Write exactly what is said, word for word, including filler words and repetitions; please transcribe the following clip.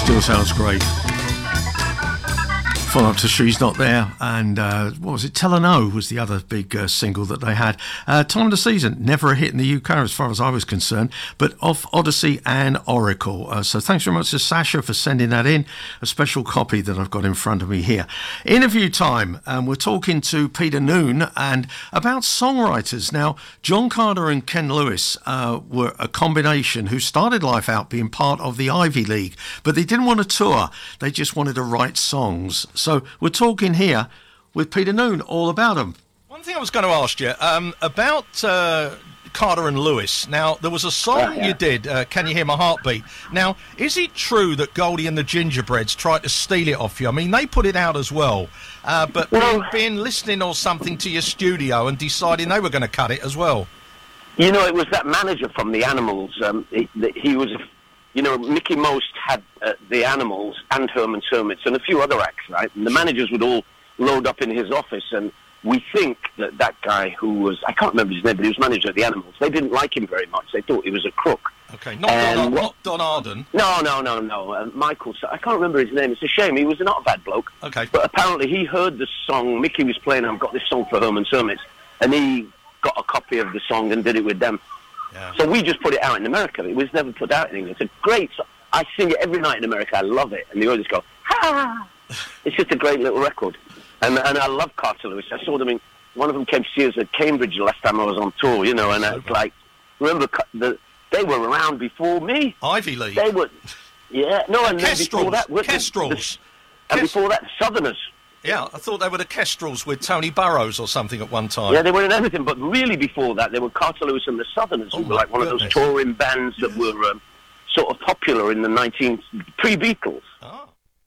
Still sounds great. Follow up to She's Not There, and uh, what was it? Tell Her No was the other big uh, single that they had. Uh, Time of the Season, never a hit in the U K as far as I was concerned, but off Odyssey and Oracle. Uh, so thanks very much to Sasha for sending that in, a special copy that I've got in front of me here. Interview time, and we're talking to Peter Noone and about songwriters. Now, John Carter and Ken Lewis uh, were a combination who started life out being part of the Ivy League, but they didn't want to tour, they just wanted to write songs. So we're talking here with Peter Noone all about them. One thing I was going to ask you um, about uh, Carter and Lewis. Now, there was a song oh, yeah. you did, uh, Can You Hear My Heartbeat? Now, is it true that Goldie and the Gingerbreads tried to steal it off you? I mean, they put it out as well, uh, but well, being, being listening or something to your studio and deciding they were going to cut it as well. You know, it was that manager from The Animals. Um, he, he was... You know, Mickey Most had uh, The Animals and Herman's Hermits and a few other acts, right? And the managers would all load up in his office, and we think that that guy who was, I can't remember his name, but he was manager of The Animals, they didn't like him very much. They thought he was a crook. Okay, not, Don, what, not Don Arden. No, no, no, no. Uh, Michael, I can't remember his name. It's a shame. He was not a bad bloke. Okay. But apparently he heard the song, Mickey was playing, I've got this song for Herman's Hermits, and he got a copy of the song and did it with them. Yeah. So we just put it out in America. It was never put out in England. It's a great song. I sing it every night in America. I love it. And the others go, ha! It's just a great little record. And and I love Carter Lewis. I saw them in, one of them came to see us at Cambridge the last time I was on tour, you know, and it's like, remember, the, they were around before me. Ivy League. They were, yeah, no, and then before that, Kestrels. The, the, and before that, Southerners. Yeah, I thought they were the Kestrels with Tony Burrows or something at one time. Yeah, they were in everything, but really before that, they were Carter Lewis and the Southerners, oh who were like one goodness. of those touring bands that were um, sort of popular in the nineteen pre-Beatles.